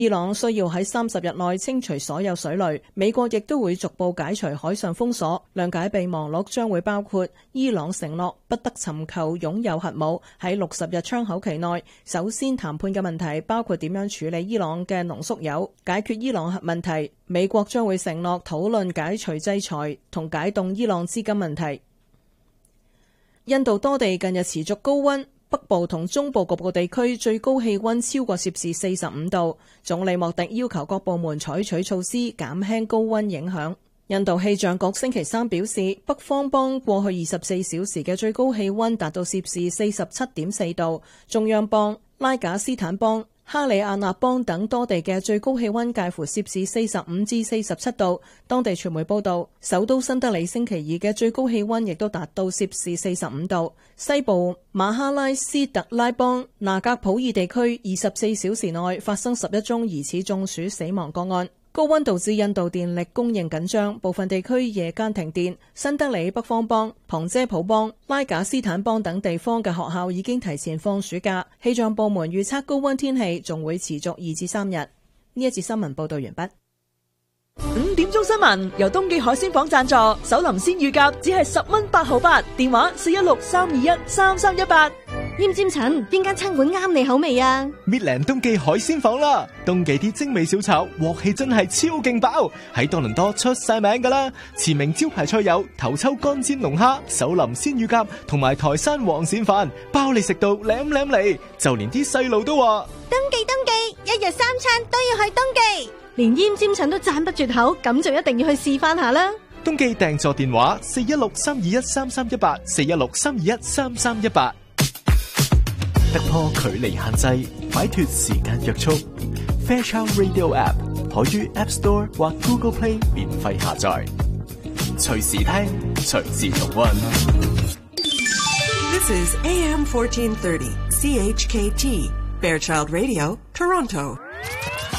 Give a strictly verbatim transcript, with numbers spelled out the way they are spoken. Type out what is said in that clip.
伊朗需要喺三十日內清除所有水雷，美國亦都會逐步解除海上封鎖。諒解備忘錄將會包括伊朗承諾不得尋求擁有核武，喺六十日窗口期內首先談判嘅問題包括點樣處理伊朗嘅濃縮鈾，解決伊朗核問題。美國將會承諾討論解除制裁同解凍伊朗資金問題。印度多地近日持續高溫，北部同中部局部地區最高氣溫超過攝氏四十五度。總理莫迪要求各部門採取措施減輕高溫影響。印度氣象局星期三表示，北方邦過去二十四小時嘅最高氣溫達到攝氏四十七點四度，中央邦、拉賈斯坦邦、哈里亞納邦等多地嘅最高氣溫介乎攝氏四十五至四十七度。當地傳媒報道，首都新德里星期二嘅最高氣溫亦都達到攝氏四十五度。西部馬哈拉斯特拉邦納格普爾地區二十四小時內發生十一宗疑似中暑死亡個案。高溫導致印度電力供應緊張，部分地區夜間停電。新德里北方邦、旁遮普邦、拉賈斯坦邦等地方嘅學校已經提前放暑假。氣象部門預測高溫天氣仲會持續二至三日。呢一節新聞報道完畢。 五點鐘新聞由東記海鮮舫贊助，手林鮮乳鴿只係十蚊八毫八，電話四一六三二一三三一八。 奄尖塵，邊間餐館啱你口味啊？ 搣靚東記海鮮舫啦！東記啲精美小炒，鑊氣真係超勁爆，喺多倫多出晒名噶啦！馳名招牌菜有頭抽乾煎龍蝦、手林鮮乳鴿同埋台山黃鱔飯，包你食到舐舐嚟，就連啲細路都話： 東記東記，一日三餐都要去東記。連奄尖塵都讚不絕口，咁就一定要去試翻下啦！ 東記訂座電話四一六三二一三三一八，四一六三二一三三一八。突破距離限制，擺脫時間約束。Fairchild Radio App 可於 App Store 或 Google Play 免費下載，隨時聽，隨時重溫。 This is A M fourteen thirty C H K T Fairchild Radio, Toronto.